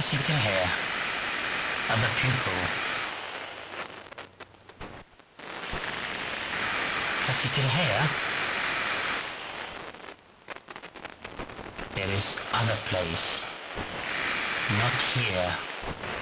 sitting here. Other people are sitting here. There is other place, not here.